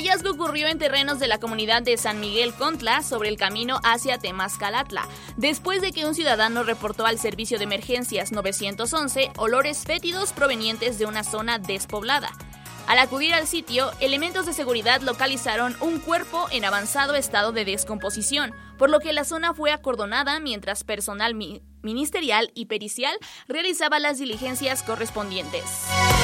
hallazgo ocurrió en terrenos de la comunidad de San Miguel Contla, sobre el camino hacia Temascalatla, después de que un ciudadano reportó al servicio de emergencias 911 olores fétidos provenientes de una zona despoblada. Al acudir al sitio, elementos de seguridad localizaron un cuerpo en avanzado estado de descomposición, por lo que la zona fue acordonada mientras personal ministerial y pericial realizaba las diligencias correspondientes.